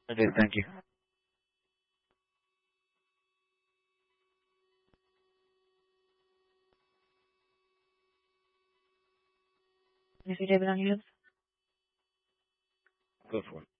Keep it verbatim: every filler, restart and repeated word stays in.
Okay, thank you. Mister David on you. Go for it.